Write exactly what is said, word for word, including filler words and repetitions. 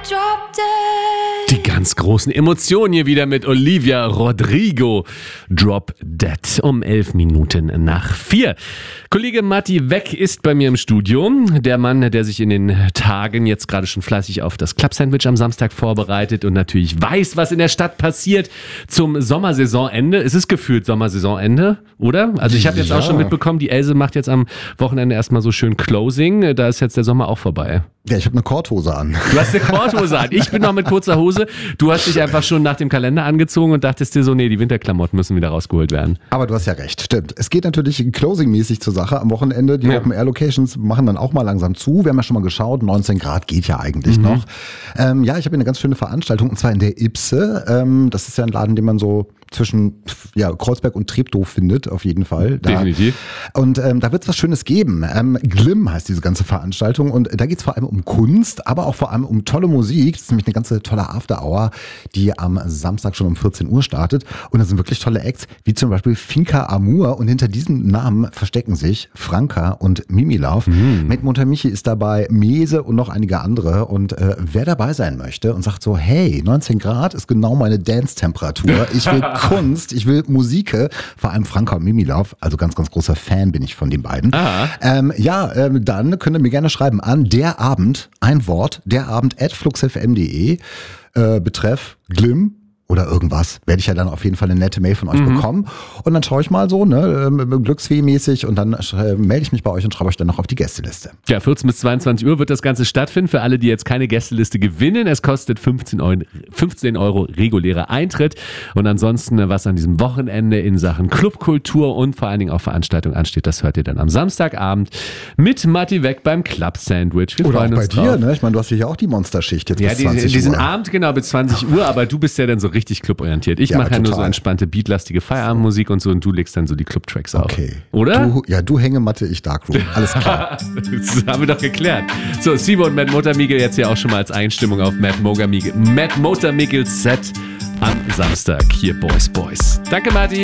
drop dead. Die ganz großen Emotionen hier wieder mit Olivia Rodrigo. Drop Dead um elf Minuten nach vier. Kollege Matti Weck ist bei mir im Studio. Der Mann, der sich in den Tagen jetzt gerade schon fleißig auf das Club-Sandwich am Samstag vorbereitet und natürlich weiß, was in der Stadt passiert zum Sommersaisonende. Es ist gefühlt Sommersaisonende, oder? Also ich habe jetzt Ja. auch schon mitbekommen, die Else macht jetzt am Wochenende erstmal so schön Closing. Da ist jetzt der Sommer auch vorbei. Ja, ich habe eine Korthose an. Du hast eine Korthose an. Ich bin noch mit kurzer Hose. Du hast dich einfach schon nach dem Kalender angezogen und dachtest dir so, nee, die Winterklamotten müssen wieder rausgeholt werden. Aber du hast ja recht, stimmt. Es geht natürlich closing-mäßig zur Sache am Wochenende. Die Ja. Open-Air-Locations machen dann auch mal langsam zu. Wir haben ja schon mal geschaut, neunzehn Grad geht ja eigentlich mhm. noch. Ähm, ja, ich habe eine ganz schöne Veranstaltung und zwar in der Ipse. Ähm, das ist ja ein Laden, den man so zwischen ja, Kreuzberg und Treptow findet, auf jeden Fall. Da. Definitiv. Und ähm, da wird es was Schönes geben. Ähm, Glim heißt diese ganze Veranstaltung und da geht es vor allem um Kunst, aber auch vor allem um tolle Musik. Das ist nämlich eine ganze tolle After-Hour, die am Samstag schon um vierzehn Uhr startet. Und da sind wirklich tolle Acts, wie zum Beispiel Finca Amour. Und hinter diesem Namen verstecken sich Franka und Mimi Love. Mhm. Met Montamichi ist dabei, Mese und noch einige andere. Und äh, wer dabei sein möchte und sagt so, hey, neunzehn Grad ist genau meine Dance-Temperatur. Ich will Kunst, ich will Musik, vor allem Franka und Mimi Love. Also ganz, ganz großer Fan bin ich von den beiden. Ähm, ja, ähm, dann könnt ihr mir gerne schreiben an der Abend, ein Wort, der Abend at fluxfm punkt de, äh, betreff Glim oder irgendwas, werde ich ja dann auf jeden Fall eine nette Mail von euch mhm. bekommen. Und dann schaue ich mal so, ne, Glücksfee-mäßig und dann äh, melde ich mich bei euch und schreibe euch dann noch auf die Gästeliste. Ja, vierzehn bis zweiundzwanzig Uhr wird das Ganze stattfinden. Für alle, die jetzt keine Gästeliste gewinnen, es kostet fünfzehn Euro regulärer Eintritt. Und ansonsten, was an diesem Wochenende in Sachen Clubkultur und vor allen Dingen auch Veranstaltungen ansteht, das hört ihr dann am Samstagabend mit Matti Weck beim Club Sandwich. Wir Oder freuen auch bei uns dir, drauf. ne? Ich meine, du hast hier auch die Monsterschicht jetzt Ja, bis die, zwanzig diesen Uhr. Abend genau bis zwanzig Uhr, aber du bist ja dann so richtig cluborientiert. Ich Ja, mache ja nur so total. entspannte, beatlastige Feierabendmusik und so und du legst dann so die Clubtracks auf. Okay. Oder? Du, ja, du Hängematte, ich Darkroom. Alles klar. Das haben wir doch geklärt. So, Sivo und Matt Motormigel jetzt hier auch schon mal als Einstimmung auf Matt Motormigel, Matt Motormigels Set am Samstag. Hier Boys Boys. Danke, Martin.